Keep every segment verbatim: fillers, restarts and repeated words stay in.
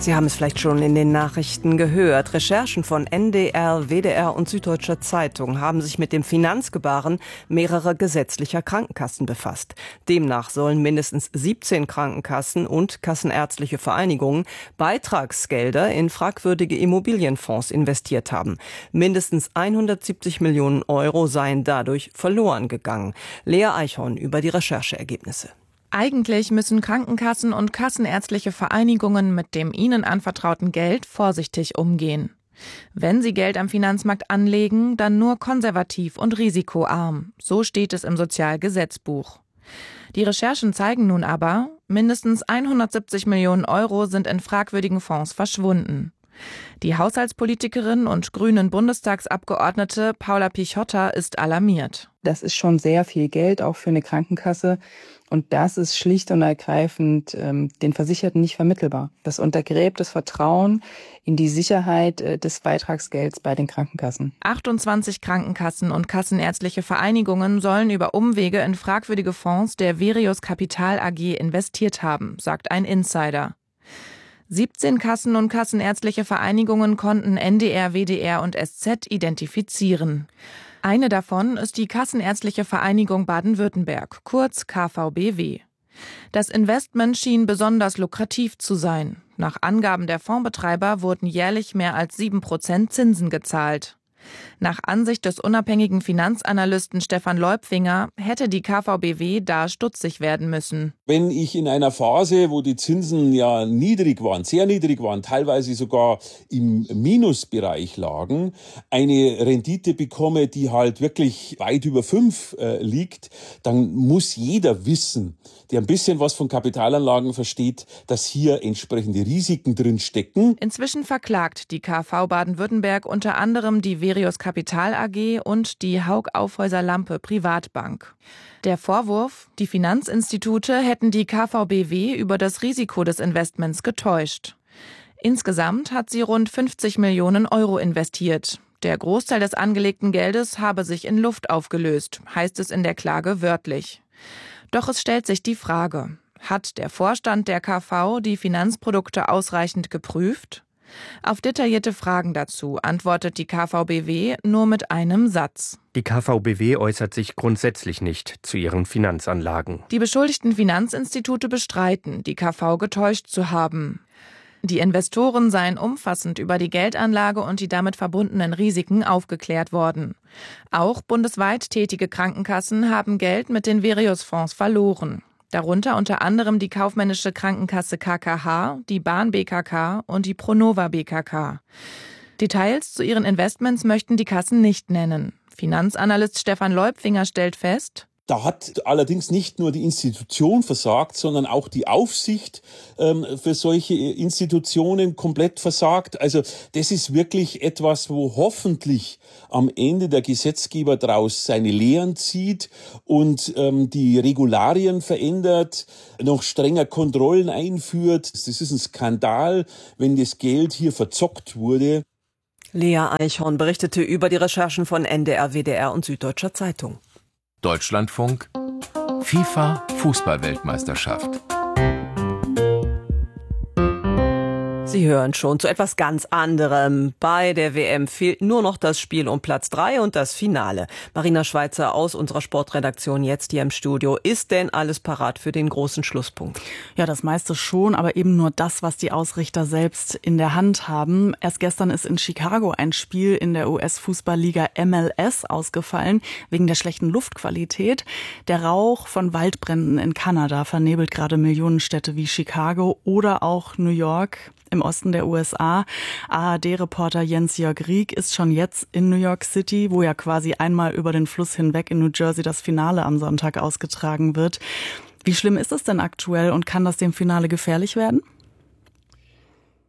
Sie haben es vielleicht schon in den Nachrichten gehört. Recherchen von N D R, W D R und Süddeutscher Zeitung haben sich mit dem Finanzgebaren mehrerer gesetzlicher Krankenkassen befasst. Demnach sollen mindestens siebzehn Krankenkassen und kassenärztliche Vereinigungen Beitragsgelder in fragwürdige Immobilienfonds investiert haben. Mindestens hundertsiebzig Millionen Euro seien dadurch verloren gegangen. Lea Eichhorn über die Rechercheergebnisse. Eigentlich müssen Krankenkassen und kassenärztliche Vereinigungen mit dem ihnen anvertrauten Geld vorsichtig umgehen. Wenn sie Geld am Finanzmarkt anlegen, dann nur konservativ und risikoarm. So steht es im Sozialgesetzbuch. Die Recherchen zeigen nun aber, mindestens hundertsiebzig Millionen Euro sind in fragwürdigen Fonds verschwunden. Die Haushaltspolitikerin und grünen Bundestagsabgeordnete Paula Pichotta ist alarmiert. Das ist schon sehr viel Geld, auch für eine Krankenkasse. Und das ist schlicht und ergreifend ähm, den Versicherten nicht vermittelbar. Das untergräbt das Vertrauen in die Sicherheit äh, des Beitragsgelds bei den Krankenkassen. achtundzwanzig Krankenkassen und kassenärztliche Vereinigungen sollen über Umwege in fragwürdige Fonds der Verius Capital A G investiert haben, sagt ein Insider. siebzehn Kassen und kassenärztliche Vereinigungen konnten N D R, W D R und S Z identifizieren. Eine davon ist die Kassenärztliche Vereinigung Baden-Württemberg, kurz K V B W. Das Investment schien besonders lukrativ zu sein. Nach Angaben der Fondsbetreiber wurden jährlich mehr als sieben Prozent Zinsen gezahlt. Nach Ansicht des unabhängigen Finanzanalysten Stefan Leupfinger hätte die K V B W da stutzig werden müssen. Wenn ich in einer Phase, wo die Zinsen ja niedrig waren, sehr niedrig waren, teilweise sogar im Minusbereich lagen, eine Rendite bekomme, die halt wirklich weit über fünf äh, liegt, dann muss jeder wissen, der ein bisschen was von Kapitalanlagen versteht, dass hier entsprechende Risiken drin stecken. Inzwischen verklagt die K V Baden-Württemberg unter anderem die Verius Capital A G und die Haug Aufhäuser Lampe Privatbank. Der Vorwurf, die Finanzinstitute hätten die K V B W über das Risiko des Investments getäuscht. Insgesamt hat sie rund fünfzig Millionen Euro investiert. Der Großteil des angelegten Geldes habe sich in Luft aufgelöst, heißt es in der Klage wörtlich. Doch es stellt sich die Frage, hat der Vorstand der K V die Finanzprodukte ausreichend geprüft? Auf detaillierte Fragen dazu antwortet die K V B W nur mit einem Satz. Die K V B W äußert sich grundsätzlich nicht zu ihren Finanzanlagen. Die beschuldigten Finanzinstitute bestreiten, die K V getäuscht zu haben. Die Investoren seien umfassend über die Geldanlage und die damit verbundenen Risiken aufgeklärt worden. Auch bundesweit tätige Krankenkassen haben Geld mit den Verius-Fonds verloren. Darunter unter anderem die kaufmännische Krankenkasse K K H, die Bahn B K K und die Pronova B K K. Details zu ihren Investments möchten die Kassen nicht nennen. Finanzanalyst Stefan Leupfinger stellt fest: Da hat allerdings nicht nur die Institution versagt, sondern auch die Aufsicht ähm, für solche Institutionen komplett versagt. Also das ist wirklich etwas, wo hoffentlich am Ende der Gesetzgeber daraus seine Lehren zieht und ähm, die Regularien verändert, noch strenger Kontrollen einführt. Das ist ein Skandal, wenn das Geld hier verzockt wurde. Lea Eichhorn berichtete über die Recherchen von N D R, W D R und Süddeutscher Zeitung. Deutschlandfunk FIFA Fußballweltmeisterschaft. Sie hören schon zu etwas ganz anderem. Bei der W M fehlt nur noch das Spiel um Platz drei und das Finale. Marina Schweizer aus unserer Sportredaktion jetzt hier im Studio. Ist denn alles parat für den großen Schlusspunkt? Ja, das meiste schon, aber eben nur das, was die Ausrichter selbst in der Hand haben. Erst gestern ist in Chicago ein Spiel in der U S-Fußballliga M L S ausgefallen, wegen der schlechten Luftqualität. Der Rauch von Waldbränden in Kanada vernebelt gerade Millionenstädte wie Chicago oder auch New York im Osten der U S A. A R D-Reporter Jens-Jörg Rieck ist schon jetzt in New York City, wo ja quasi einmal über den Fluss hinweg in New Jersey das Finale am Sonntag ausgetragen wird. Wie schlimm ist es denn aktuell und kann das dem Finale gefährlich werden? Ja,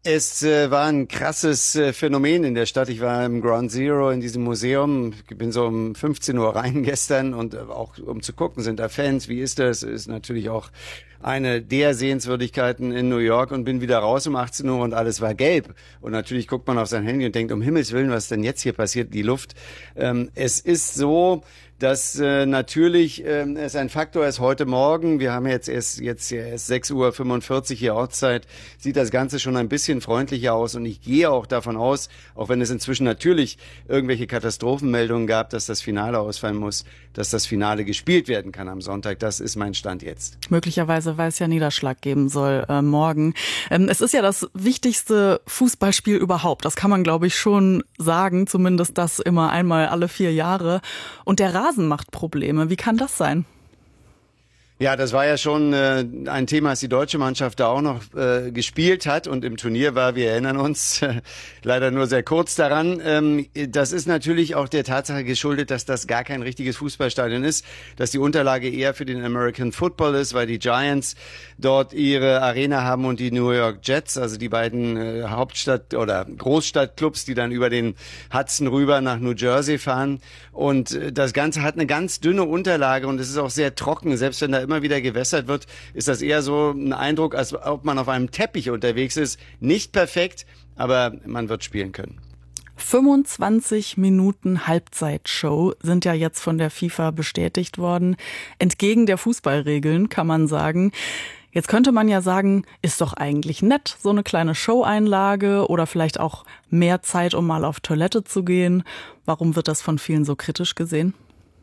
es äh, war ein krasses äh, Phänomen in der Stadt. Ich war im Ground Zero in diesem Museum. Ich bin so um fünfzehn Uhr rein gestern und äh, auch um zu gucken, sind da Fans, wie ist das? Ist natürlich auch eine der Sehenswürdigkeiten in New York und bin wieder raus um achtzehn Uhr und alles war gelb. Und natürlich guckt man auf sein Handy und denkt, um Himmels Willen, was denn jetzt hier passiert, die Luft. Ähm, es ist so, dass äh, natürlich äh, es ein Faktor ist heute Morgen. Wir haben jetzt erst jetzt erst sechs Uhr fünfundvierzig hier Ortszeit. Sieht das Ganze schon ein bisschen freundlicher aus und ich gehe auch davon aus, auch wenn es inzwischen natürlich irgendwelche Katastrophenmeldungen gab, dass das Finale ausfallen muss, dass das Finale gespielt werden kann am Sonntag. Das ist mein Stand jetzt. Möglicherweise, weil es ja Niederschlag geben soll äh, morgen. Ähm, es ist ja das wichtigste Fußballspiel überhaupt. Das kann man, glaube ich, schon sagen. Zumindest das immer einmal alle vier Jahre. Und der Rasen macht Probleme. Wie kann das sein? Ja, das war ja schon äh, ein Thema, als die deutsche Mannschaft da auch noch äh, gespielt hat und im Turnier war, wir erinnern uns, äh, leider nur sehr kurz daran. Ähm, das ist natürlich auch der Tatsache geschuldet, dass das gar kein richtiges Fußballstadion ist, dass die Unterlage eher für den American Football ist, weil die Giants dort ihre Arena haben und die New York Jets, also die beiden äh, Hauptstadt- oder Großstadtclubs, die dann über den Hudson rüber nach New Jersey fahren. Und äh, das Ganze hat eine ganz dünne Unterlage und es ist auch sehr trocken, selbst wenn da immer wieder gewässert wird, ist das eher so ein Eindruck, als ob man auf einem Teppich unterwegs ist. Nicht perfekt, aber man wird spielen können. fünfundzwanzig Minuten Halbzeitshow sind ja jetzt von der FIFA bestätigt worden. Entgegen der Fußballregeln, kann man sagen. Jetzt könnte man ja sagen, ist doch eigentlich nett, so eine kleine Showeinlage oder vielleicht auch mehr Zeit, um mal auf Toilette zu gehen. Warum wird das von vielen so kritisch gesehen?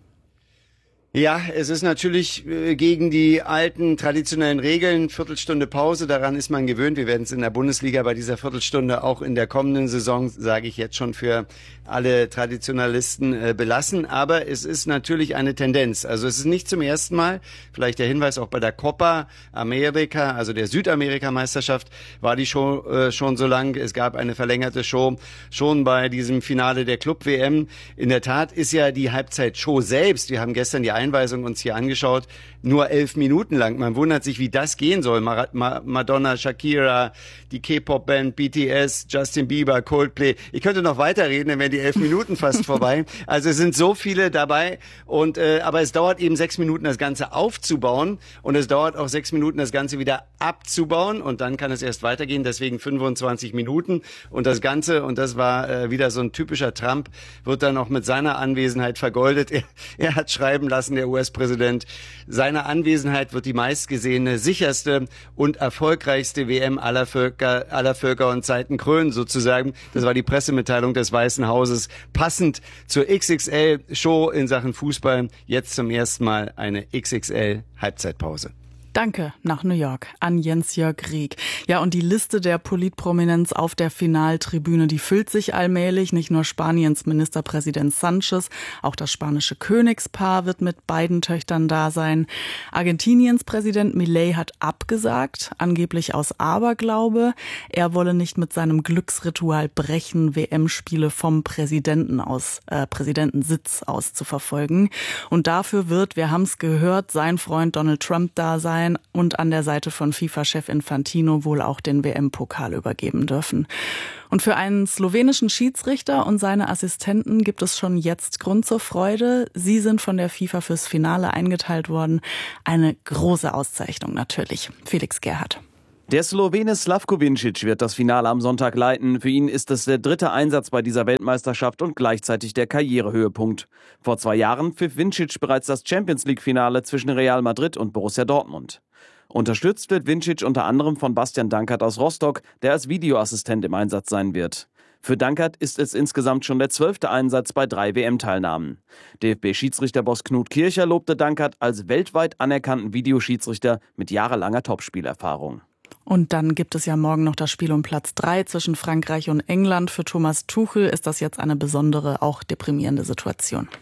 Ja, es ist natürlich äh, gegen die alten traditionellen Regeln, Viertelstunde Pause, daran ist man gewöhnt. Wir werden es in der Bundesliga bei dieser Viertelstunde auch in der kommenden Saison, sage ich jetzt schon, für alle Traditionalisten äh, belassen. Aber es ist natürlich eine Tendenz. Also es ist nicht zum ersten Mal, vielleicht der Hinweis auch bei der Copa America, also der Südamerika-Meisterschaft, war die Show äh, schon so lang. Es gab eine verlängerte Show schon bei diesem Finale der Club-W M. In der Tat ist ja die Halbzeitshow selbst, wir haben gestern die Einweisung uns hier angeschaut, nur elf Minuten lang. Man wundert sich, wie das gehen soll. Madonna, Shakira, die K-Pop-Band, B T S, Justin Bieber, Coldplay. Ich könnte noch weiterreden, dann wären die elf Minuten fast vorbei. Also es sind so viele dabei. Und äh, aber es dauert eben sechs Minuten, das Ganze aufzubauen. Und es dauert auch sechs Minuten, das Ganze wieder abzubauen. Und dann kann es erst weitergehen. Deswegen fünfundzwanzig Minuten. Und das Ganze, und das war äh, wieder so ein typischer Trump, wird dann auch mit seiner Anwesenheit vergoldet. Er, er hat schreiben lassen, der U S-Präsident, seine Anwesenheit wird die meistgesehene, sicherste und erfolgreichste W M aller Völker, aller Völker und Zeiten krönen, sozusagen. Das war die Pressemitteilung des Weißen Hauses. Passend zur X X L-Show in Sachen Fußball. Jetzt zum ersten Mal eine X X L-Halbzeitpause. Danke nach New York an Jens-Jörg Rieck. Ja, und die Liste der Politprominenz auf der Finaltribüne, die füllt sich allmählich. Nicht nur Spaniens Ministerpräsident Sanchez, auch das spanische Königspaar wird mit beiden Töchtern da sein. Argentiniens Präsident Milei hat abgesagt, angeblich aus Aberglaube. Er wolle nicht mit seinem Glücksritual brechen, W M-Spiele vom Präsidenten aus, äh, Präsidentensitz aus zu verfolgen. Und dafür wird, wir haben es gehört, sein Freund Donald Trump da sein und an der Seite von FIFA-Chef Infantino wohl auch den W M-Pokal übergeben dürfen. Und für einen slowenischen Schiedsrichter und seine Assistenten gibt es schon jetzt Grund zur Freude. Sie sind von der FIFA fürs Finale eingeteilt worden. Eine große Auszeichnung natürlich. Felix Gerhardt. Der Slowene Slavko Vincic wird das Finale am Sonntag leiten. Für ihn ist es der dritte Einsatz bei dieser Weltmeisterschaft und gleichzeitig der Karrierehöhepunkt. Vor zwei Jahren pfiff Vincic bereits das Champions-League-Finale zwischen Real Madrid und Borussia Dortmund. Unterstützt wird Vincic unter anderem von Bastian Dankert aus Rostock, der als Videoassistent im Einsatz sein wird. Für Dankert ist es insgesamt schon der zwölfte Einsatz bei drei W M-Teilnahmen. D F B-Schiedsrichterboss Knut Kircher lobte Dankert als weltweit anerkannten Videoschiedsrichter mit jahrelanger Topspielerfahrung. Und dann gibt es ja morgen noch das Spiel um Platz drei zwischen Frankreich und England. Für Thomas Tuchel ist das jetzt eine besondere, auch deprimierende Situation.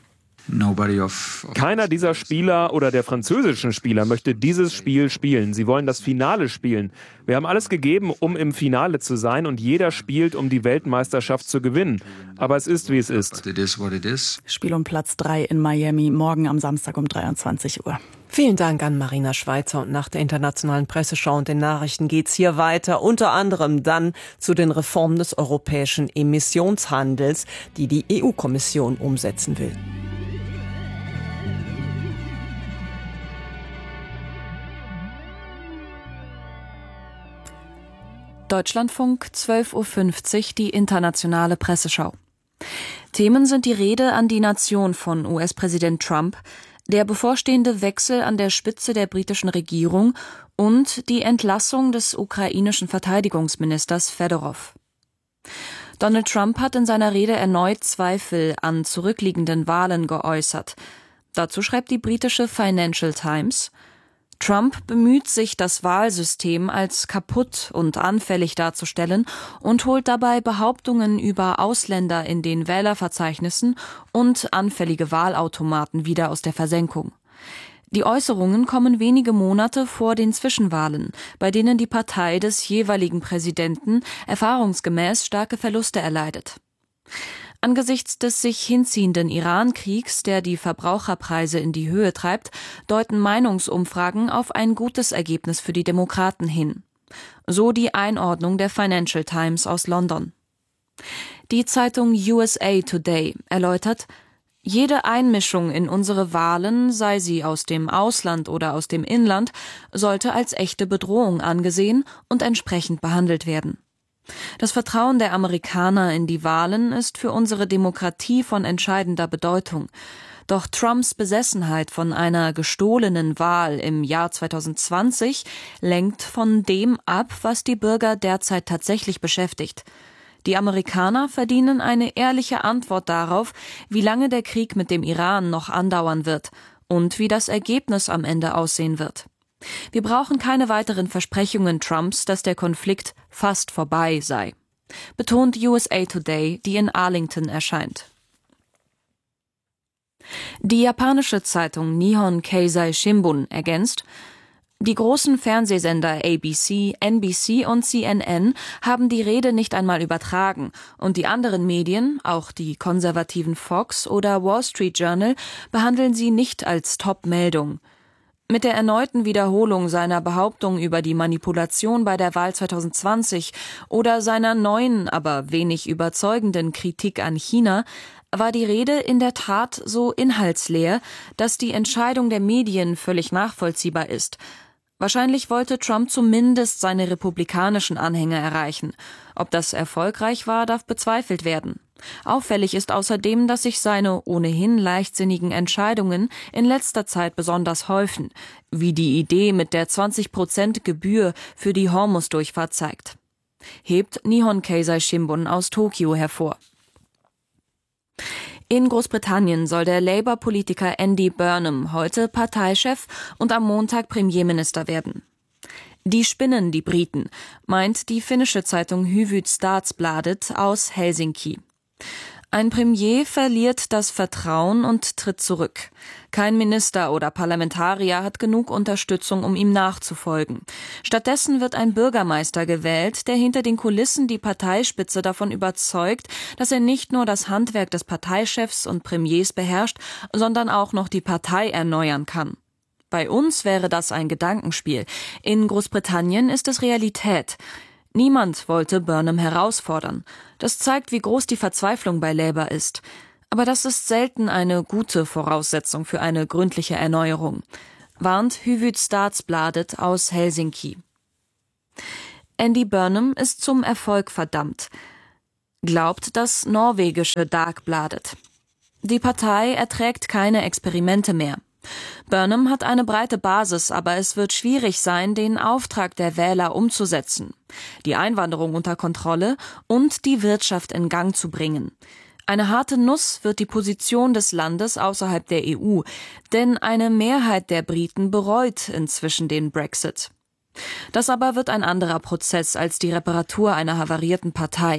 Keiner dieser Spieler oder der französischen Spieler möchte dieses Spiel spielen. Sie wollen das Finale spielen. Wir haben alles gegeben, um im Finale zu sein, und jeder spielt, um die Weltmeisterschaft zu gewinnen. Aber es ist, wie es ist. Spiel um Platz drei in Miami, morgen am Samstag um dreiundzwanzig Uhr. Vielen Dank an Marina Schweizer. Und nach der internationalen Presseschau und den Nachrichten geht's hier weiter, unter anderem dann zu den Reformen des europäischen Emissionshandels, die die E U-Kommission umsetzen will. Deutschlandfunk, zwölf Uhr fünfzig, die internationale Presseschau. Themen sind die Rede an die Nation von U S-Präsident Trump, der bevorstehende Wechsel an der Spitze der britischen Regierung und die Entlassung des ukrainischen Verteidigungsministers Fedorov. Donald Trump hat in seiner Rede erneut Zweifel an zurückliegenden Wahlen geäußert. Dazu schreibt die britische Financial Times: Trump bemüht sich, das Wahlsystem als kaputt und anfällig darzustellen und holt dabei Behauptungen über Ausländer in den Wählerverzeichnissen und anfällige Wahlautomaten wieder aus der Versenkung. Die Äußerungen kommen wenige Monate vor den Zwischenwahlen, bei denen die Partei des jeweiligen Präsidenten erfahrungsgemäß starke Verluste erleidet. Angesichts des sich hinziehenden Iran-Kriegs, der die Verbraucherpreise in die Höhe treibt, deuten Meinungsumfragen auf ein gutes Ergebnis für die Demokraten hin. So die Einordnung der Financial Times aus London. Die Zeitung U S A Today erläutert: Jede Einmischung in unsere Wahlen, sei sie aus dem Ausland oder aus dem Inland, sollte als echte Bedrohung angesehen und entsprechend behandelt werden. Das Vertrauen der Amerikaner in die Wahlen ist für unsere Demokratie von entscheidender Bedeutung. Doch Trumps Besessenheit von einer gestohlenen Wahl im Jahr zweitausendzwanzig lenkt von dem ab, was die Bürger derzeit tatsächlich beschäftigt. Die Amerikaner verdienen eine ehrliche Antwort darauf, wie lange der Krieg mit dem Iran noch andauern wird und wie das Ergebnis am Ende aussehen wird. Wir brauchen keine weiteren Versprechungen Trumps, dass der Konflikt fast vorbei sei, betont U S A Today, die in Arlington erscheint. Die japanische Zeitung Nihon Keizai Shimbun ergänzt: Die großen Fernsehsender A B C, N B C und C N N haben die Rede nicht einmal übertragen, und die anderen Medien, auch die konservativen Fox oder Wall Street Journal, behandeln sie nicht als Top-Meldung. Mit der erneuten Wiederholung seiner Behauptung über die Manipulation bei der Wahl zweitausendzwanzig oder seiner neuen, aber wenig überzeugenden Kritik an China war die Rede in der Tat so inhaltsleer, dass die Entscheidung der Medien völlig nachvollziehbar ist. Wahrscheinlich wollte Trump zumindest seine republikanischen Anhänger erreichen. Ob das erfolgreich war, darf bezweifelt werden. Auffällig ist außerdem, dass sich seine ohnehin leichtsinnigen Entscheidungen in letzter Zeit besonders häufen, wie die Idee mit der zwanzig Prozent Gebühr für die Hormuz-Durchfahrt zeigt. Hebt Nihon Keizai Shimbun aus Tokio hervor. In Großbritannien soll der Labour-Politiker Andy Burnham heute Parteichef und am Montag Premierminister werden. Die spinnen, die Briten, meint die finnische Zeitung Hufvudstadsbladet aus Helsinki. Ein Premier verliert das Vertrauen und tritt zurück. Kein Minister oder Parlamentarier hat genug Unterstützung, um ihm nachzufolgen. Stattdessen wird ein Bürgermeister gewählt, der hinter den Kulissen die Parteispitze davon überzeugt, dass er nicht nur das Handwerk des Parteichefs und Premiers beherrscht, sondern auch noch die Partei erneuern kann. Bei uns wäre das ein Gedankenspiel. In Großbritannien ist es Realität. Niemand wollte Burnham herausfordern. Das zeigt, wie groß die Verzweiflung bei Labour ist. Aber das ist selten eine gute Voraussetzung für eine gründliche Erneuerung, warnt Hufvudstadsbladet aus Helsinki. Andy Burnham ist zum Erfolg verdammt, glaubt das norwegische Dagbladet. Die Partei erträgt keine Experimente mehr. Burnham hat eine breite Basis, aber es wird schwierig sein, den Auftrag der Wähler umzusetzen, die Einwanderung unter Kontrolle und die Wirtschaft in Gang zu bringen. Eine harte Nuss wird die Position des Landes außerhalb der E U, denn eine Mehrheit der Briten bereut inzwischen den Brexit. Das aber wird ein anderer Prozess als die Reparatur einer havarierten Partei.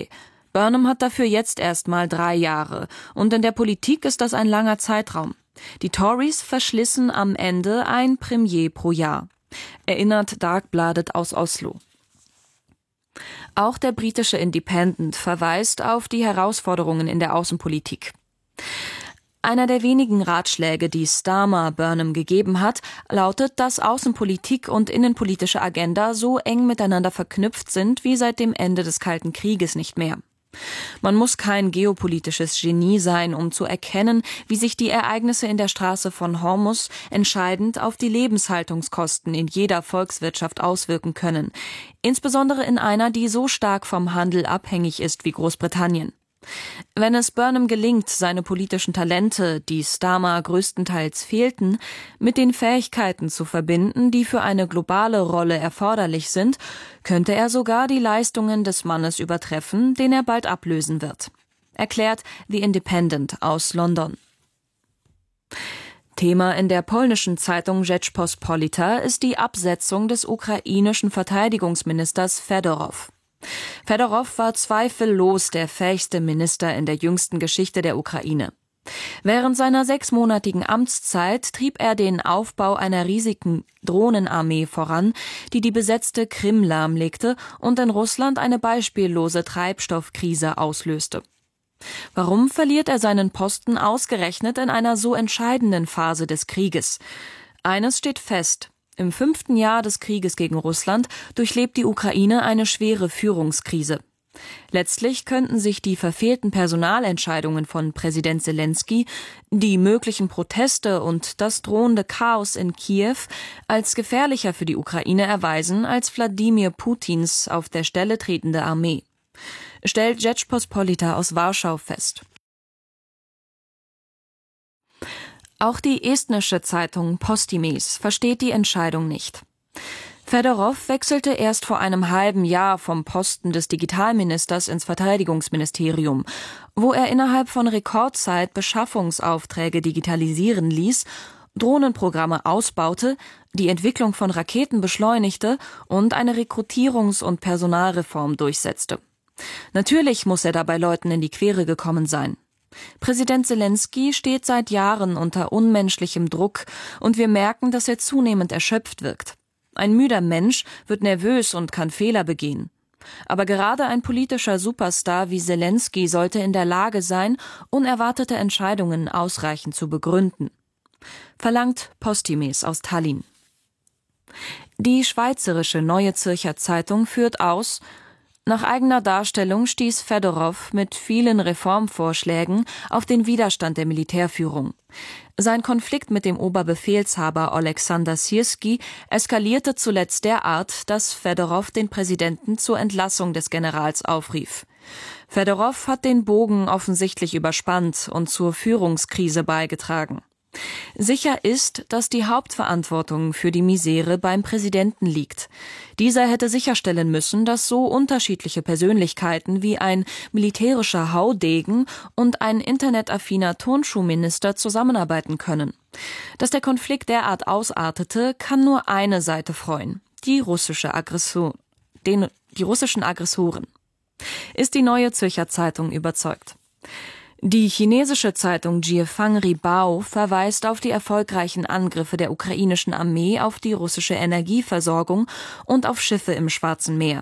Burnham hat dafür jetzt erst mal drei Jahre. Und in der Politik ist das ein langer Zeitraum. Die Tories verschlissen am Ende ein Premier pro Jahr, erinnert Dagbladet aus Oslo. Auch der britische Independent verweist auf die Herausforderungen in der Außenpolitik. Einer der wenigen Ratschläge, die Starmer Burnham gegeben hat, lautet, dass Außenpolitik und innenpolitische Agenda so eng miteinander verknüpft sind wie seit dem Ende des Kalten Krieges nicht mehr. Man muss kein geopolitisches Genie sein, um zu erkennen, wie sich die Ereignisse in der Straße von Hormuz entscheidend auf die Lebenshaltungskosten in jeder Volkswirtschaft auswirken können, insbesondere in einer, die so stark vom Handel abhängig ist wie Großbritannien. Wenn es Burnham gelingt, seine politischen Talente, die Starmer größtenteils fehlten, mit den Fähigkeiten zu verbinden, die für eine globale Rolle erforderlich sind, könnte er sogar die Leistungen des Mannes übertreffen, den er bald ablösen wird, erklärt The Independent aus London. Thema in der polnischen Zeitung Rzeczpospolita ist die Absetzung des ukrainischen Verteidigungsministers Fedorow. Fedorow war zweifellos der fähigste Minister in der jüngsten Geschichte der Ukraine. Während seiner sechsmonatigen Amtszeit trieb er den Aufbau einer riesigen Drohnenarmee voran, die die besetzte Krim lahmlegte und in Russland eine beispiellose Treibstoffkrise auslöste. Warum verliert er seinen Posten ausgerechnet in einer so entscheidenden Phase des Krieges? Eines steht fest: Im fünften Jahr des Krieges gegen Russland durchlebt die Ukraine eine schwere Führungskrise. Letztlich könnten sich die verfehlten Personalentscheidungen von Präsident Selenskyj, die möglichen Proteste und das drohende Chaos in Kiew als gefährlicher für die Ukraine erweisen als Wladimir Putins auf der Stelle tretende Armee, stellt Rzeczpospolita aus Warschau fest. Auch die estnische Zeitung Postimees versteht die Entscheidung nicht. Fedorow wechselte erst vor einem halben Jahr vom Posten des Digitalministers ins Verteidigungsministerium, wo er innerhalb von Rekordzeit Beschaffungsaufträge digitalisieren ließ, Drohnenprogramme ausbaute, die Entwicklung von Raketen beschleunigte und eine Rekrutierungs- und Personalreform durchsetzte. Natürlich muss er dabei Leuten in die Quere gekommen sein. Präsident Selenskyj steht seit Jahren unter unmenschlichem Druck und wir merken, dass er zunehmend erschöpft wirkt. Ein müder Mensch wird nervös und kann Fehler begehen. Aber gerade ein politischer Superstar wie Selenskyj sollte in der Lage sein, unerwartete Entscheidungen ausreichend zu begründen, verlangt Postimees aus Tallinn. Die schweizerische Neue Zürcher Zeitung führt aus: Nach eigener Darstellung stieß Fedorow mit vielen Reformvorschlägen auf den Widerstand der Militärführung. Sein Konflikt mit dem Oberbefehlshaber Oleksandr Syrskij eskalierte zuletzt derart, dass Fedorow den Präsidenten zur Entlassung des Generals aufrief. Fedorow hat den Bogen offensichtlich überspannt und zur Führungskrise beigetragen. Sicher ist, dass die Hauptverantwortung für die Misere beim Präsidenten liegt. Dieser hätte sicherstellen müssen, dass so unterschiedliche Persönlichkeiten wie ein militärischer Haudegen und ein internetaffiner Turnschuhminister zusammenarbeiten können. Dass der Konflikt derart ausartete, kann nur eine Seite freuen: die russische Aggression, den, die russischen Aggressoren. Ist die Neue Zürcher Zeitung überzeugt. Die chinesische Zeitung Jiefang Ribao verweist auf die erfolgreichen Angriffe der ukrainischen Armee auf die russische Energieversorgung und auf Schiffe im Schwarzen Meer.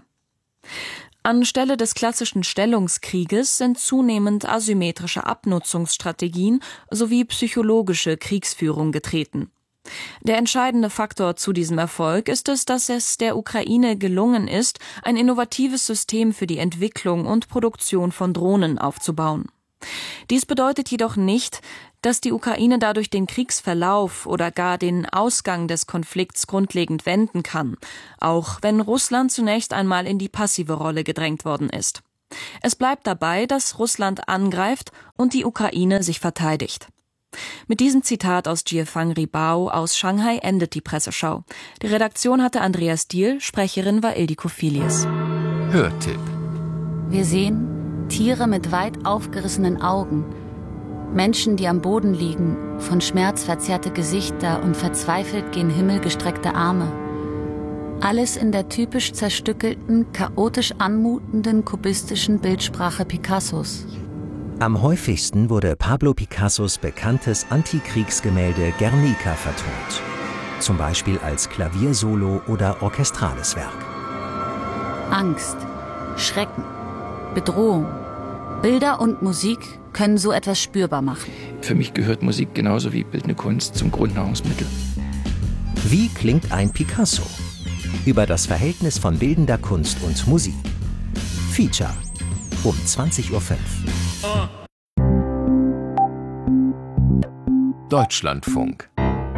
Anstelle des klassischen Stellungskrieges sind zunehmend asymmetrische Abnutzungsstrategien sowie psychologische Kriegsführung getreten. Der entscheidende Faktor zu diesem Erfolg ist es, dass es der Ukraine gelungen ist, ein innovatives System für die Entwicklung und Produktion von Drohnen aufzubauen. Dies bedeutet jedoch nicht, dass die Ukraine dadurch den Kriegsverlauf oder gar den Ausgang des Konflikts grundlegend wenden kann, auch wenn Russland zunächst einmal in die passive Rolle gedrängt worden ist. Es bleibt dabei, dass Russland angreift und die Ukraine sich verteidigt. Mit diesem Zitat aus Jiefang Ribao aus Shanghai endet die Presseschau. Die Redaktion hatte Andreas Diehl, Sprecherin war Ildiko Filius. Hörtipp. Wir sehen Tiere mit weit aufgerissenen Augen, Menschen, die am Boden liegen, von Schmerz verzerrte Gesichter und verzweifelt gen Himmel gestreckte Arme. Alles in der typisch zerstückelten, chaotisch anmutenden kubistischen Bildsprache Picassos. Am häufigsten wurde Pablo Picassos bekanntes Antikriegsgemälde Guernica vertont. Zum Beispiel als Klaviersolo oder orchestrales Werk. Angst, Schrecken, Bedrohung. Bilder und Musik können so etwas spürbar machen. Für mich gehört Musik genauso wie bildende Kunst zum Grundnahrungsmittel. Wie klingt ein Picasso? Über das Verhältnis von bildender Kunst und Musik. Feature um zwanzig Uhr fünf. Deutschlandfunk.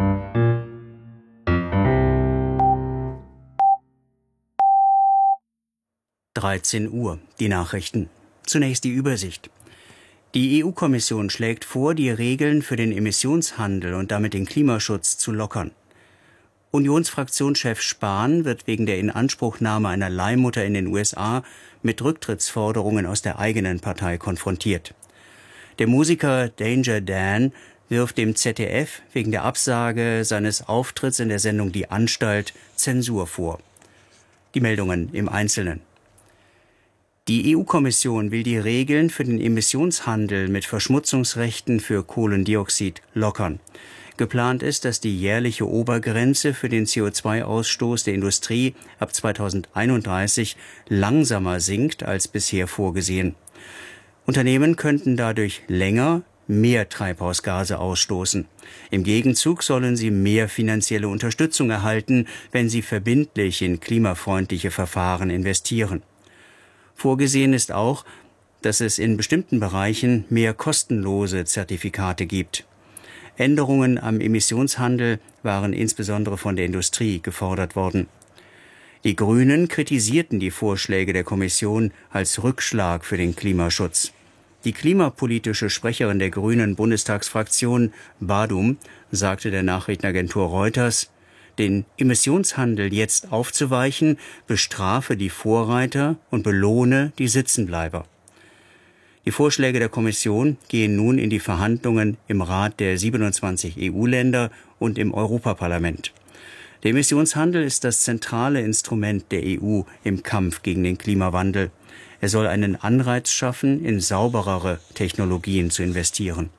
dreizehn Uhr, die Nachrichten. Zunächst die Übersicht. Die E U-Kommission schlägt vor, die Regeln für den Emissionshandel und damit den Klimaschutz zu lockern. Unionsfraktionschef Spahn wird wegen der Inanspruchnahme einer Leihmutter in den U S A mit Rücktrittsforderungen aus der eigenen Partei konfrontiert. Der Musiker Danger Dan wirft dem Z D F wegen der Absage seines Auftritts in der Sendung Die Anstalt Zensur vor. Die Meldungen im Einzelnen. Die E U-Kommission will die Regeln für den Emissionshandel mit Verschmutzungsrechten für Kohlendioxid lockern. Geplant ist, dass die jährliche Obergrenze für den C O zwei Ausstoß der Industrie ab zweitausendeinunddreißig langsamer sinkt als bisher vorgesehen. Unternehmen könnten dadurch länger mehr Treibhausgase ausstoßen. Im Gegenzug sollen sie mehr finanzielle Unterstützung erhalten, wenn sie verbindlich in klimafreundliche Verfahren investieren. Vorgesehen ist auch, dass es in bestimmten Bereichen mehr kostenlose Zertifikate gibt. Änderungen am Emissionshandel waren insbesondere von der Industrie gefordert worden. Die Grünen kritisierten die Vorschläge der Kommission als Rückschlag für den Klimaschutz. Die klimapolitische Sprecherin der Grünen Bundestagsfraktion, Badum, sagte der Nachrichtenagentur Reuters, den Emissionshandel jetzt aufzuweichen, bestrafe die Vorreiter und belohne die Sitzenbleiber. Die Vorschläge der Kommission gehen nun in die Verhandlungen im Rat der siebenundzwanzig E U-Länder und im Europaparlament. Der Emissionshandel ist das zentrale Instrument der E U im Kampf gegen den Klimawandel. Er soll einen Anreiz schaffen, in sauberere Technologien zu investieren.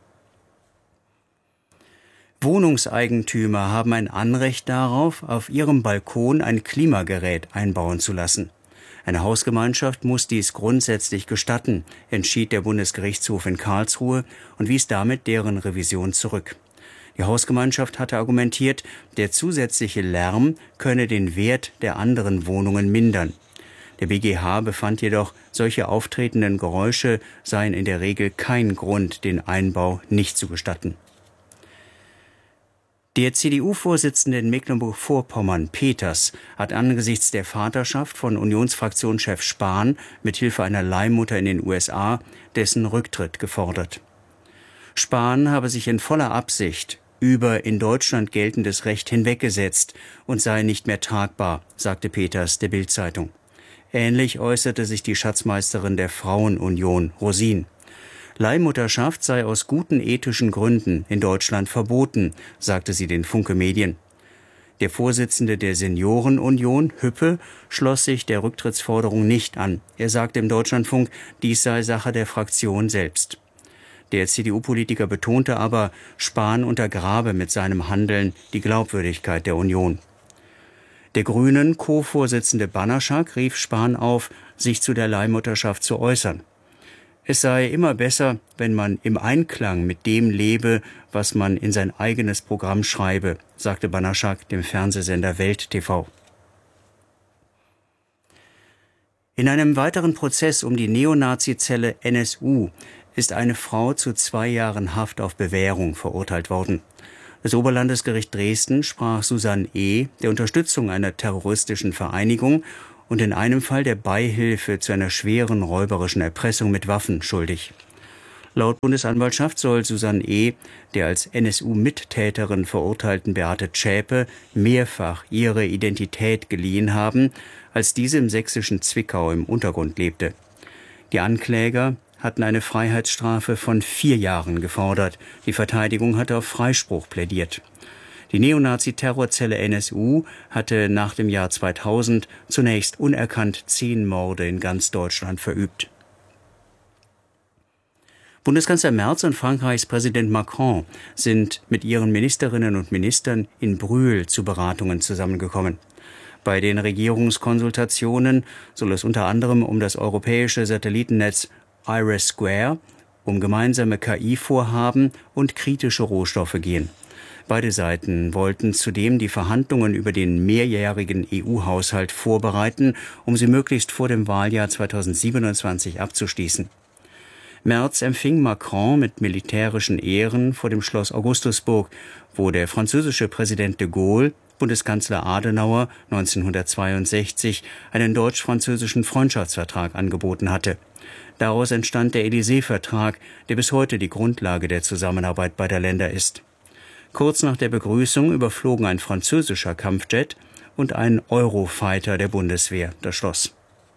Wohnungseigentümer haben ein Anrecht darauf, auf ihrem Balkon ein Klimagerät einbauen zu lassen. Eine Hausgemeinschaft muss dies grundsätzlich gestatten, entschied der Bundesgerichtshof in Karlsruhe und wies damit deren Revision zurück. Die Hausgemeinschaft hatte argumentiert, der zusätzliche Lärm könne den Wert der anderen Wohnungen mindern. Der B G H befand jedoch, solche auftretenden Geräusche seien in der Regel kein Grund, den Einbau nicht zu gestatten. Der C D U-Vorsitzende in Mecklenburg-Vorpommern, Peters, hat angesichts der Vaterschaft von Unionsfraktionschef Spahn mit Hilfe einer Leihmutter in den U S A dessen Rücktritt gefordert. Spahn habe sich in voller Absicht über in Deutschland geltendes Recht hinweggesetzt und sei nicht mehr tragbar, sagte Peters der Bild-Zeitung. Ähnlich äußerte sich die Schatzmeisterin der Frauenunion, Rosin. Leihmutterschaft sei aus guten ethischen Gründen in Deutschland verboten, sagte sie den Funke Medien. Der Vorsitzende der Seniorenunion, Hüppe, schloss sich der Rücktrittsforderung nicht an. Er sagte im Deutschlandfunk, dies sei Sache der Fraktion selbst. Der C D U-Politiker betonte aber, Spahn untergrabe mit seinem Handeln die Glaubwürdigkeit der Union. Der Grünen Co-Vorsitzende Banaschak rief Spahn auf, sich zu der Leihmutterschaft zu äußern. Es sei immer besser, wenn man im Einklang mit dem lebe, was man in sein eigenes Programm schreibe, sagte Banaschak dem Fernsehsender Welt T V. In einem weiteren Prozess um die Neonazi-Zelle N S U ist eine Frau zu zwei Jahren Haft auf Bewährung verurteilt worden. Das Oberlandesgericht Dresden sprach Susanne E. der Unterstützung einer terroristischen Vereinigung und in einem Fall der Beihilfe zu einer schweren räuberischen Erpressung mit Waffen schuldig. Laut Bundesanwaltschaft soll Susanne E. der als N S U-Mittäterin verurteilten Beate Zschäpe mehrfach ihre Identität geliehen haben, als diese im sächsischen Zwickau im Untergrund lebte. Die Ankläger hatten eine Freiheitsstrafe von vier Jahren gefordert. Die Verteidigung hatte auf Freispruch plädiert. Die Neonazi-Terrorzelle N S U hatte nach dem Jahr zweitausend zunächst unerkannt zehn Morde in ganz Deutschland verübt. Bundeskanzler Merz und Frankreichs Präsident Macron sind mit ihren Ministerinnen und Ministern in Brühl zu Beratungen zusammengekommen. Bei den Regierungskonsultationen soll es unter anderem um das europäische Satellitennetz IRIS-Square, um gemeinsame K I-Vorhaben und kritische Rohstoffe gehen. Beide Seiten wollten zudem die Verhandlungen über den mehrjährigen E U-Haushalt vorbereiten, um sie möglichst vor dem Wahljahr zweitausendsiebenundzwanzig abzuschließen. Merz empfing Macron mit militärischen Ehren vor dem Schloss Augustusburg, wo der französische Präsident de Gaulle Bundeskanzler Adenauer neunzehnhundertzweiundsechzig einen deutsch-französischen Freundschaftsvertrag angeboten hatte. Daraus entstand der Élysée-Vertrag, der bis heute die Grundlage der Zusammenarbeit beider Länder ist. Kurz nach der Begrüßung überflogen ein französischer Kampfjet und ein Eurofighter der Bundeswehr das Schloss.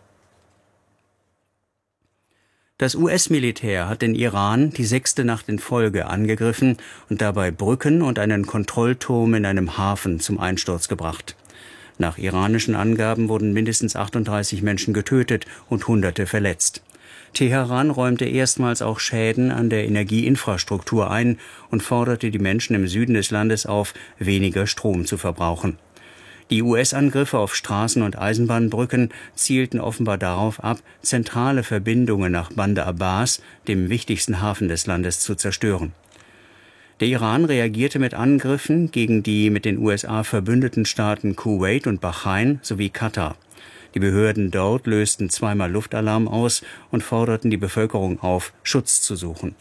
Das U S-Militär hat den Iran die sechste Nacht in Folge angegriffen und dabei Brücken und einen Kontrollturm in einem Hafen zum Einsturz gebracht. Nach iranischen Angaben wurden mindestens achtunddreißig Menschen getötet und Hunderte verletzt. Teheran räumte erstmals auch Schäden an der Energieinfrastruktur ein und forderte die Menschen im Süden des Landes auf, weniger Strom zu verbrauchen. Die U S-Angriffe auf Straßen- und Eisenbahnbrücken zielten offenbar darauf ab, zentrale Verbindungen nach Bandar Abbas, dem wichtigsten Hafen des Landes, zu zerstören. Der Iran reagierte mit Angriffen gegen die mit den U S A verbündeten Staaten Kuwait und Bahrain sowie Katar. Die Behörden dort lösten zweimal Luftalarm aus und forderten die Bevölkerung auf, Schutz zu suchen.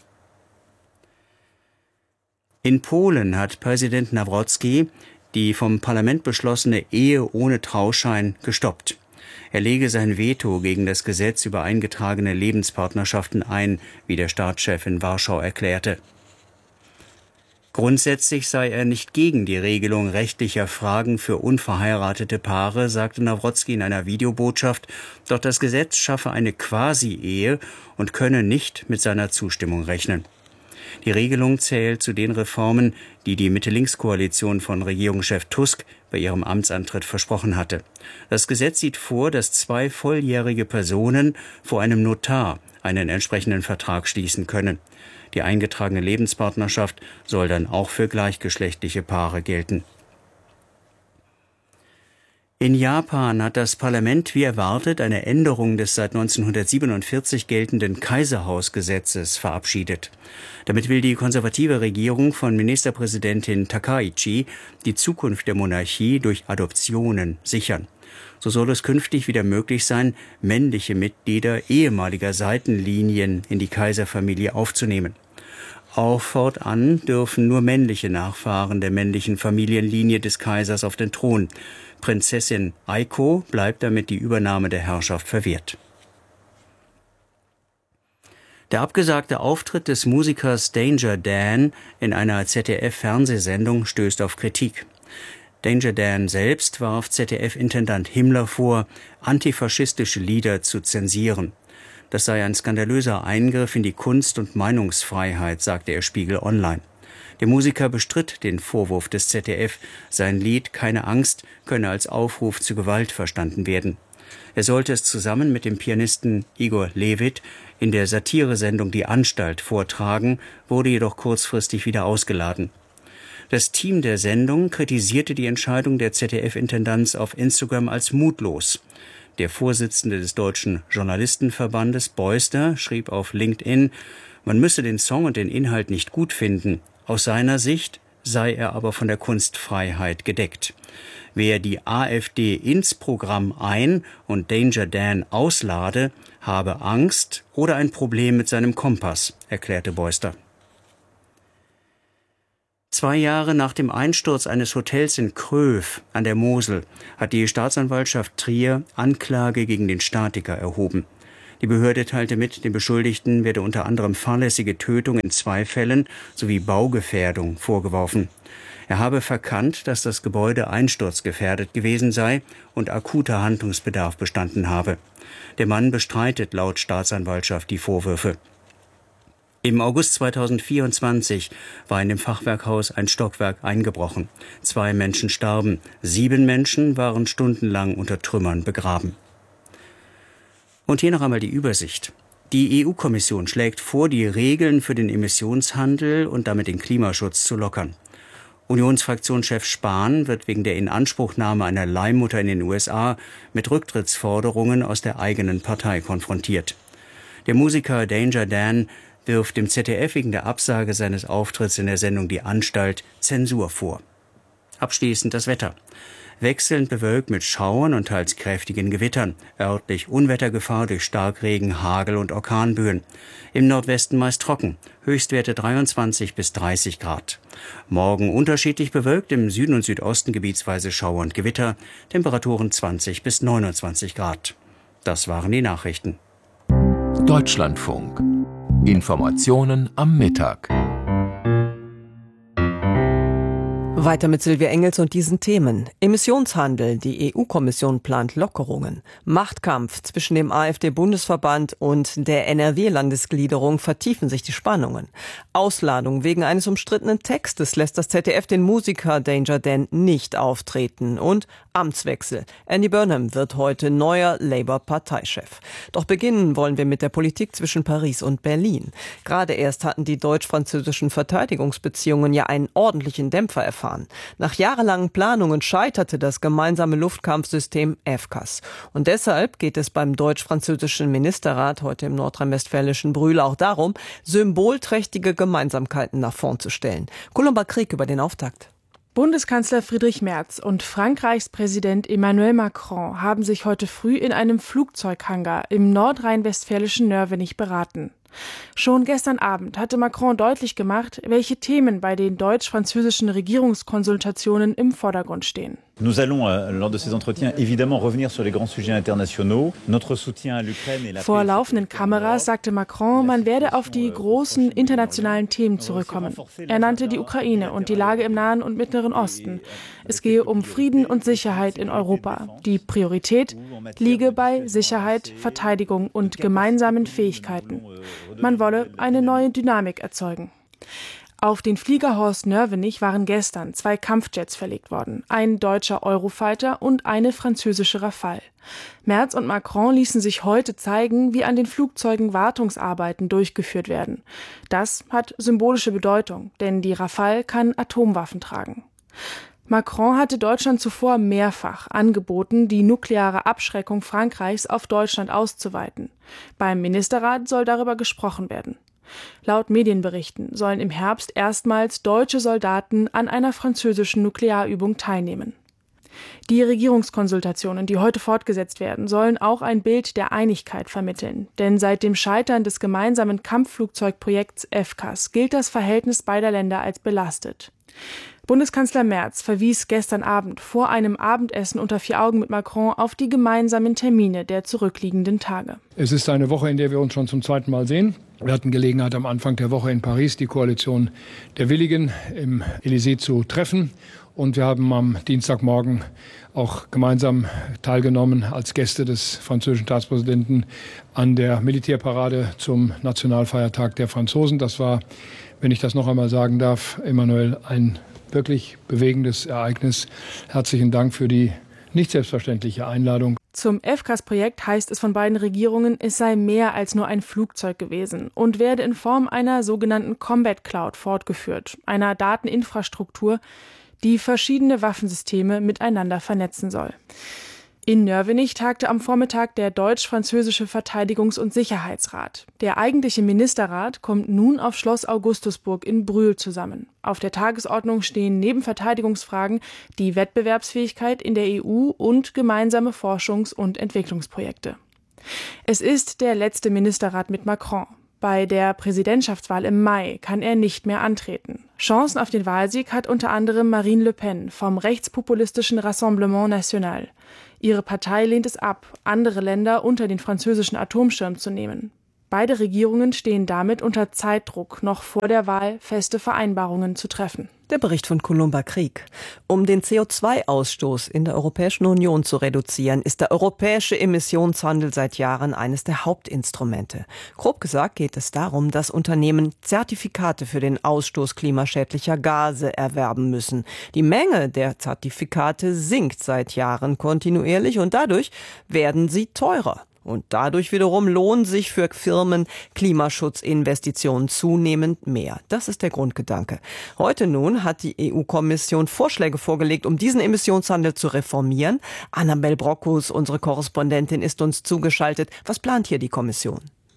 In Polen hat Präsident Nawrocki die vom Parlament beschlossene Ehe ohne Trauschein gestoppt. Er lege sein Veto gegen das Gesetz über eingetragene Lebenspartnerschaften ein, wie der Staatschef in Warschau erklärte. Grundsätzlich sei er nicht gegen die Regelung rechtlicher Fragen für unverheiratete Paare, sagte Nawrocki in einer Videobotschaft, doch das Gesetz schaffe eine Quasi-Ehe und könne nicht mit seiner Zustimmung rechnen. Die Regelung zählt zu den Reformen, die die Mitte-Links-Koalition von Regierungschef Tusk bei ihrem Amtsantritt versprochen hatte. Das Gesetz sieht vor, dass zwei volljährige Personen vor einem Notar einen entsprechenden Vertrag schließen können. Die eingetragene Lebenspartnerschaft soll dann auch für gleichgeschlechtliche Paare gelten. In Japan hat das Parlament wie erwartet eine Änderung des seit neunzehnhundertsiebenundvierzig geltenden Kaiserhausgesetzes verabschiedet. Damit will die konservative Regierung von Ministerpräsidentin Takaichi die Zukunft der Monarchie durch Adoptionen sichern. So soll es künftig wieder möglich sein, männliche Mitglieder ehemaliger Seitenlinien in die Kaiserfamilie aufzunehmen. Auch fortan dürfen nur männliche Nachfahren der männlichen Familienlinie des Kaisers auf den Thron. Prinzessin Aiko bleibt damit die Übernahme der Herrschaft verwehrt. Der abgesagte Auftritt des Musikers Danger Dan in einer Z D F-Fernsehsendung stößt auf Kritik. Danger Dan selbst warf Z D F-Intendant Himmler vor, antifaschistische Lieder zu zensieren. Das sei ein skandalöser Eingriff in die Kunst- und Meinungsfreiheit, sagte er Spiegel Online. Der Musiker bestritt den Vorwurf des Z D F, sein Lied »Keine Angst« könne als Aufruf zu Gewalt verstanden werden. Er sollte es zusammen mit dem Pianisten Igor Levit in der Satiresendung »Die Anstalt« vortragen, wurde jedoch kurzfristig wieder ausgeladen. Das Team der Sendung kritisierte die Entscheidung der Z D F-Intendanz auf Instagram als mutlos. Der Vorsitzende des Deutschen Journalistenverbandes, Beuster, schrieb auf LinkedIn, man müsse den Song und den Inhalt nicht gut finden. Aus seiner Sicht sei er aber von der Kunstfreiheit gedeckt. Wer die AfD ins Programm ein- und Danger Dan auslade, habe Angst oder ein Problem mit seinem Kompass, erklärte Beuster. Zwei Jahre nach dem Einsturz eines Hotels in Kröv an der Mosel hat die Staatsanwaltschaft Trier Anklage gegen den Statiker erhoben. Die Behörde teilte mit, dem Beschuldigten werde unter anderem fahrlässige Tötung in zwei Fällen sowie Baugefährdung vorgeworfen. Er habe verkannt, dass das Gebäude einsturzgefährdet gewesen sei und akuter Handlungsbedarf bestanden habe. Der Mann bestreitet laut Staatsanwaltschaft die Vorwürfe. Im August zweitausendvierundzwanzig war in dem Fachwerkhaus ein Stockwerk eingebrochen. Zwei Menschen starben, sieben Menschen waren stundenlang unter Trümmern begraben. Und hier noch einmal die Übersicht. Die E U-Kommission schlägt vor, die Regeln für den Emissionshandel und damit den Klimaschutz zu lockern. Unionsfraktionschef Spahn wird wegen der Inanspruchnahme einer Leihmutter in den U S A mit Rücktrittsforderungen aus der eigenen Partei konfrontiert. Der Musiker Danger Dan wirft dem Z D F wegen der Absage seines Auftritts in der Sendung Die Anstalt Zensur vor. Abschließend das Wetter. Wechselnd bewölkt mit Schauern und teils kräftigen Gewittern. Örtlich Unwettergefahr durch Starkregen, Hagel und Orkanböen. Im Nordwesten meist trocken. Höchstwerte dreiundzwanzig bis dreißig Grad. Morgen unterschiedlich bewölkt, im Süden und Südosten gebietsweise Schauer und Gewitter. Temperaturen zwanzig bis neunundzwanzig Grad. Das waren die Nachrichten. Deutschlandfunk. Informationen am Mittag. Weiter mit Silvia Engels und diesen Themen. Emissionshandel, die E U-Kommission plant Lockerungen. Machtkampf zwischen dem AfD-Bundesverband und der N R W-Landesgliederung vertiefen sich die Spannungen. Ausladung wegen eines umstrittenen Textes lässt das Z D F den Musiker Danger Dan nicht auftreten. Und Amtswechsel. Andy Burnham wird heute neuer Labour-Parteichef. Doch beginnen wollen wir mit der Politik zwischen Paris und Berlin. Gerade erst hatten die deutsch-französischen Verteidigungsbeziehungen ja einen ordentlichen Dämpfer erfahren. Nach jahrelangen Planungen scheiterte das gemeinsame Luftkampfsystem F C A S. Und deshalb geht es beim deutsch-französischen Ministerrat heute im nordrhein-westfälischen Brühl auch darum, symbolträchtige Gemeinsamkeiten nach vorn zu stellen. Colomba Krieg über den Auftakt. Bundeskanzler Friedrich Merz und Frankreichs Präsident Emmanuel Macron haben sich heute früh in einem Flugzeughangar im nordrhein-westfälischen Nörvenich beraten. Schon gestern Abend hatte Macron deutlich gemacht, welche Themen bei den deutsch-französischen Regierungskonsultationen im Vordergrund stehen. Nous allons, euh, lors de ces entretiens, évidemment revenir sur les grands sujets internationaux. Notre soutien à l'Ukraine et la Vor laufenden Kameras sagte Macron, man werde auf die großen internationalen Themen zurückkommen. Er nannte die Ukraine und die Lage im Nahen und Mittleren Osten. Es gehe um Frieden und Sicherheit in Europa. Die Priorität liege bei Sicherheit, Verteidigung und gemeinsamen Fähigkeiten. Man wolle eine neue Dynamik erzeugen. Auf den Flieger Horst Nörvenich waren gestern zwei Kampfjets verlegt worden, ein deutscher Eurofighter und eine französische Rafale. Merz und Macron ließen sich heute zeigen, wie an den Flugzeugen Wartungsarbeiten durchgeführt werden. Das hat symbolische Bedeutung, denn die Rafale kann Atomwaffen tragen. Macron hatte Deutschland zuvor mehrfach angeboten, die nukleare Abschreckung Frankreichs auf Deutschland auszuweiten. Beim Ministerrat soll darüber gesprochen werden. Laut Medienberichten sollen im Herbst erstmals deutsche Soldaten an einer französischen Nuklearübung teilnehmen. Die Regierungskonsultationen, die heute fortgesetzt werden, sollen auch ein Bild der Einigkeit vermitteln. Denn seit dem Scheitern des gemeinsamen Kampfflugzeugprojekts F C A S gilt das Verhältnis beider Länder als belastet. Bundeskanzler Merz verwies gestern Abend vor einem Abendessen unter vier Augen mit Macron auf die gemeinsamen Termine der zurückliegenden Tage. Es ist eine Woche, in der wir uns schon zum zweiten Mal sehen. Wir hatten Gelegenheit, am Anfang der Woche in Paris die Koalition der Willigen im Élysée zu treffen. Und wir haben am Dienstagmorgen auch gemeinsam teilgenommen als Gäste des französischen Staatspräsidenten an der Militärparade zum Nationalfeiertag der Franzosen. Das war, wenn ich das noch einmal sagen darf, Emmanuel, ein wirklich bewegendes Ereignis. Herzlichen Dank für die nicht selbstverständliche Einladung. Zum F C A S-Projekt heißt es von beiden Regierungen, es sei mehr als nur ein Flugzeug gewesen und werde in Form einer sogenannten Combat Cloud fortgeführt, einer Dateninfrastruktur, die verschiedene Waffensysteme miteinander vernetzen soll. In Nörvenich tagte am Vormittag der deutsch-französische Verteidigungs- und Sicherheitsrat. Der eigentliche Ministerrat kommt nun auf Schloss Augustusburg in Brühl zusammen. Auf der Tagesordnung stehen neben Verteidigungsfragen die Wettbewerbsfähigkeit in der E U und gemeinsame Forschungs- und Entwicklungsprojekte. Es ist der letzte Ministerrat mit Macron. Bei der Präsidentschaftswahl im Mai kann er nicht mehr antreten. Chancen auf den Wahlsieg hat unter anderem Marine Le Pen vom rechtspopulistischen Rassemblement National. Ihre Partei lehnt es ab, andere Länder unter den französischen Atomschirm zu nehmen. Beide Regierungen stehen damit unter Zeitdruck, noch vor der Wahl feste Vereinbarungen zu treffen. Der Bericht von Columba Krieg. Um den C O zwei Ausstoß in der Europäischen Union zu reduzieren, ist der europäische Emissionshandel seit Jahren eines der Hauptinstrumente. Grob gesagt geht es darum, dass Unternehmen Zertifikate für den Ausstoß klimaschädlicher Gase erwerben müssen. Die Menge der Zertifikate sinkt seit Jahren kontinuierlich und dadurch werden sie teurer. Und dadurch wiederum lohnen sich für Firmen Klimaschutzinvestitionen zunehmend mehr. Das ist der Grundgedanke. Heute nun hat die E U-Kommission Vorschläge vorgelegt, um diesen Emissionshandel zu reformieren. Annabel Brockhus, unsere Korrespondentin, ist uns zugeschaltet. Was plant hier die Kommission?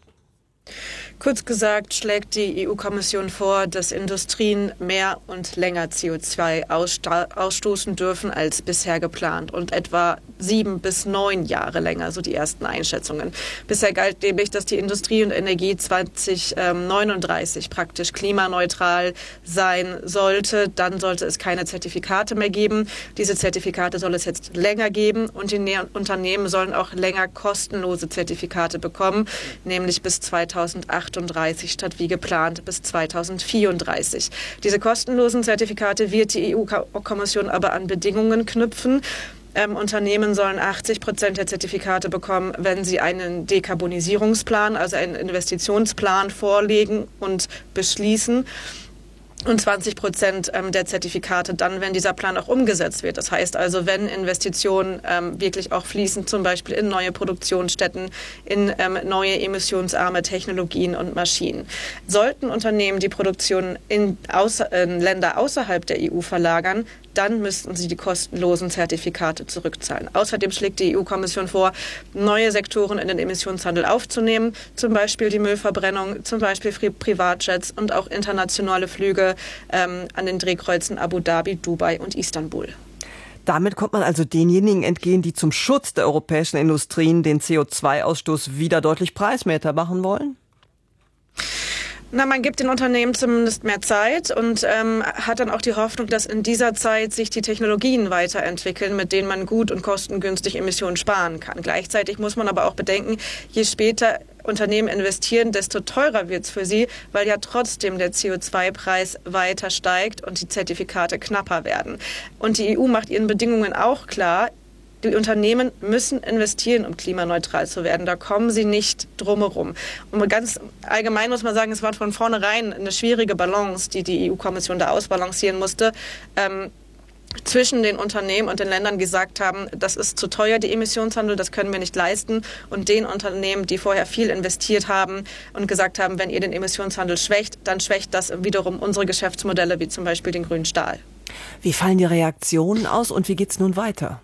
Kurz gesagt schlägt die E U-Kommission vor, dass Industrien mehr und länger C O zwei ausstoßen dürfen als bisher geplant und etwa sieben bis neun Jahre länger, so die ersten Einschätzungen. Bisher galt nämlich, dass die Industrie und Energie zwanzig neununddreißig praktisch klimaneutral sein sollte. Dann sollte es keine Zertifikate mehr geben. Diese Zertifikate soll es jetzt länger geben und die Unternehmen sollen auch länger kostenlose Zertifikate bekommen, nämlich bis zweitausendachtunddreißig statt wie geplant bis zweitausendvierunddreißig. Diese kostenlosen Zertifikate wird die E U-Kommission aber an Bedingungen knüpfen. Ähm, Unternehmen sollen achtzig Prozent der Zertifikate bekommen, wenn sie einen Dekarbonisierungsplan, also einen Investitionsplan vorlegen und beschließen. Und zwanzig Prozent der Zertifikate dann, wenn dieser Plan auch umgesetzt wird. Das heißt also, wenn Investitionen ähm, wirklich auch fließen, zum Beispiel in neue Produktionsstätten, in ähm, neue emissionsarme Technologien und Maschinen. Sollten Unternehmen die Produktion in, außer, in Länder außerhalb der E U verlagern, dann müssten sie die kostenlosen Zertifikate zurückzahlen. Außerdem schlägt die E U-Kommission vor, neue Sektoren in den Emissionshandel aufzunehmen, zum Beispiel die Müllverbrennung, zum Beispiel Privatjets und auch internationale Flüge ähm, an den Drehkreuzen Abu Dhabi, Dubai und Istanbul. Damit kommt man also denjenigen entgegen, die zum Schutz der europäischen Industrien den C O zwei Ausstoß wieder deutlich preiswerter machen wollen? Na, man gibt den Unternehmen zumindest mehr Zeit und ähm, hat dann auch die Hoffnung, dass in dieser Zeit sich die Technologien weiterentwickeln, mit denen man gut und kostengünstig Emissionen sparen kann. Gleichzeitig muss man aber auch bedenken, je später Unternehmen investieren, desto teurer wird es für sie, weil ja trotzdem der C O zwei Preis weiter steigt und die Zertifikate knapper werden. Und die E U macht ihren Bedingungen auch klar, die Unternehmen müssen investieren, um klimaneutral zu werden. Da kommen sie nicht drumherum. Und ganz allgemein muss man sagen, es war von vornherein eine schwierige Balance, die die E U-Kommission da ausbalancieren musste, ähm, zwischen den Unternehmen und den Ländern gesagt haben, das ist zu teuer, die Emissionshandel, das können wir nicht leisten. Und den Unternehmen, die vorher viel investiert haben und gesagt haben, wenn ihr den Emissionshandel schwächt, dann schwächt das wiederum unsere Geschäftsmodelle, wie zum Beispiel den grünen Stahl. Wie fallen die Reaktionen aus und wie geht es nun weiter?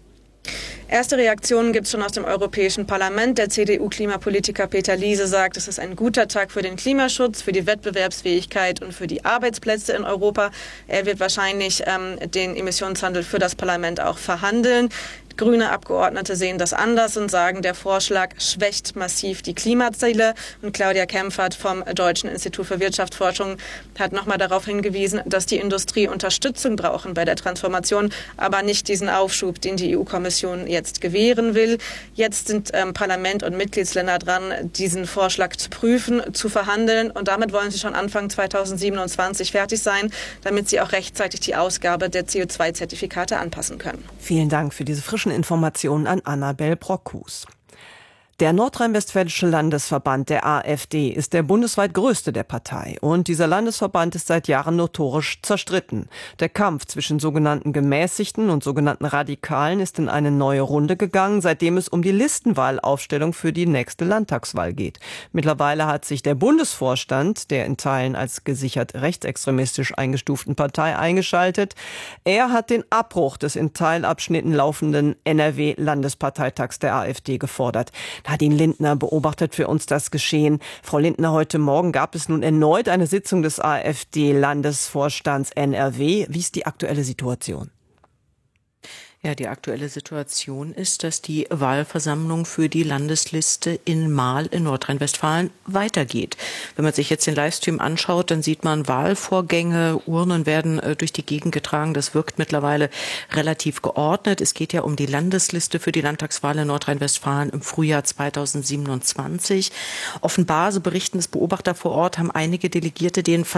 Erste Reaktionen gibt es schon aus dem Europäischen Parlament. Der C D U-Klimapolitiker Peter Liese sagt, es ist ein guter Tag für den Klimaschutz, für die Wettbewerbsfähigkeit und für die Arbeitsplätze in Europa. Er wird wahrscheinlich ähm, den Emissionshandel für das Parlament auch verhandeln. Grüne Abgeordnete sehen das anders und sagen, der Vorschlag schwächt massiv die Klimaziele. Und Claudia Kempfert vom Deutschen Institut für Wirtschaftsforschung hat nochmal darauf hingewiesen, dass die Industrie Unterstützung brauchen bei der Transformation, aber nicht diesen Aufschub, den die E U-Kommission jetzt gewähren will. Jetzt sind ähm, Parlament und Mitgliedsländer dran, diesen Vorschlag zu prüfen, zu verhandeln. Und damit wollen sie schon Anfang zweitausendsiebenundzwanzig fertig sein, damit sie auch rechtzeitig die Ausgabe der C O zwei Zertifikate anpassen können. Vielen Dank für diese frische Informationen an Annabel Brockhus. Der nordrhein-westfälische Landesverband der AfD ist der bundesweit größte der Partei und dieser Landesverband ist seit Jahren notorisch zerstritten. Der Kampf zwischen sogenannten Gemäßigten und sogenannten Radikalen ist in eine neue Runde gegangen, seitdem es um die Listenwahlaufstellung für die nächste Landtagswahl geht. Mittlerweile hat sich der Bundesvorstand der in Teilen als gesichert rechtsextremistisch eingestuften Partei eingeschaltet. Er hat den Abbruch des in Teilabschnitten laufenden N R W-Landesparteitags der AfD gefordert. Nadine Lindner beobachtet für uns das Geschehen. Frau Lindner, heute Morgen gab es nun erneut eine Sitzung des AfD-Landesvorstands N R W. Wie ist die aktuelle Situation? Ja, die aktuelle Situation ist, dass die Wahlversammlung für die Landesliste in Marl in Nordrhein-Westfalen weitergeht. Wenn man sich jetzt den Livestream anschaut, dann sieht man Wahlvorgänge, Urnen werden äh, durch die Gegend getragen. Das wirkt mittlerweile relativ geordnet. Es geht ja um die Landesliste für die Landtagswahl in Nordrhein-Westfalen im Frühjahr zweitausendsiebenundzwanzig. Offenbar, so berichten es Beobachter vor Ort, haben einige Delegierte den